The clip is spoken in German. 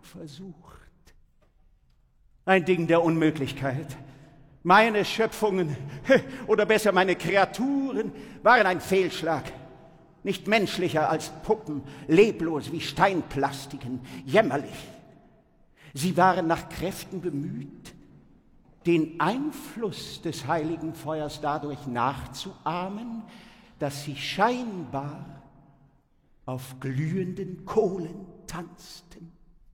versucht. Ein Ding der Unmöglichkeit. Meine Schöpfungen, oder besser meine Kreaturen, waren ein Fehlschlag. Nicht menschlicher als Puppen, leblos wie Steinplastiken, jämmerlich. Sie waren nach Kräften bemüht, den Einfluss des heiligen Feuers dadurch nachzuahmen, dass sie scheinbar auf glühenden Kohlen tanzten.